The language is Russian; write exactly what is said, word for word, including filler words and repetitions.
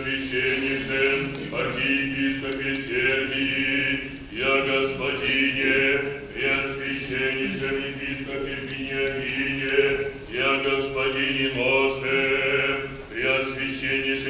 Преосвященнейшем архиепископе Сергии, я господине, Преосвященнейшем епископе Вениамине, я господине